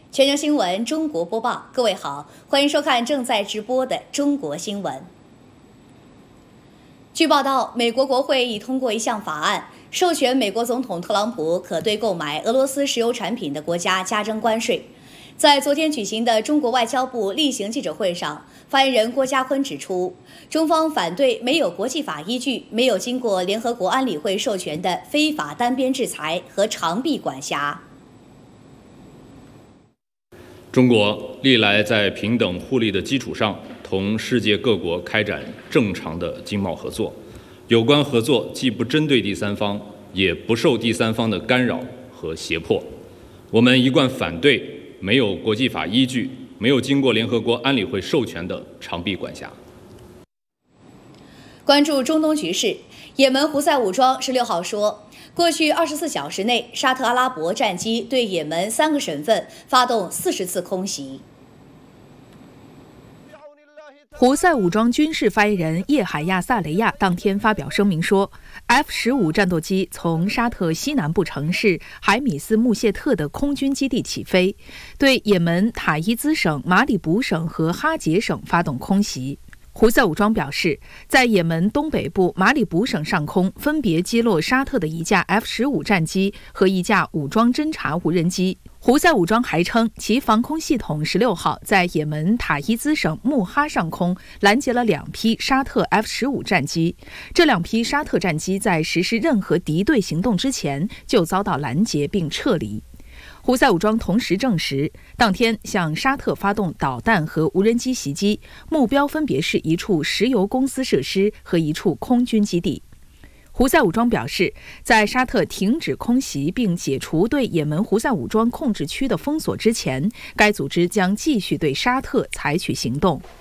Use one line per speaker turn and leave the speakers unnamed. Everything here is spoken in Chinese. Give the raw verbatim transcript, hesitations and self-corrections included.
全球新闻中国播报，各位好，欢迎收看正在直播的中国新闻。据报道，美国国会已通过一项法案，授权美国总统特朗普可对购买俄罗斯石油产品的国家加征关税。在昨天举行的中国外交部例行记者会上，发言人郭家坤指出，中方反对没有国际法依据、没有经过联合国安理会授权的非法单边制裁和长臂管辖。
中国历来在平等互利的基础上，同世界各国开展正常的经贸合作。有关合作既不针对第三方，也不受第三方的干扰和胁迫。我们一贯反对没有国际法依据、没有经过联合国安理会授权的长臂管辖。
关注中东局势，也门胡塞武装十六号说，过去二十四小时内，沙特阿拉伯战机对也门三个省份发动四十次空袭。
胡塞武装军事发言人叶海亚·萨雷亚当天发表声明说 ，F 十五 战斗机从沙特西南部城市海米斯穆谢特的空军基地起飞，对也门塔伊兹省、马里卜省和哈杰省发动空袭。胡塞武装表示，在也门东北部马里卜省上空分别击落沙特的一架 F 十五 战机和一架武装侦察无人机。胡塞武装还称，其防空系统十六号在也门塔伊兹省穆哈上空拦截了两批沙特 F 十五 战机。这两批沙特战机在实施任何敌对行动之前就遭到拦截并撤离。胡塞武装同时证实，当天向沙特发动导弹和无人机袭击，目标分别是一处石油公司设施和一处空军基地。胡塞武装表示，在沙特停止空袭并解除对也门胡塞武装控制区的封锁之前，该组织将继续对沙特采取行动。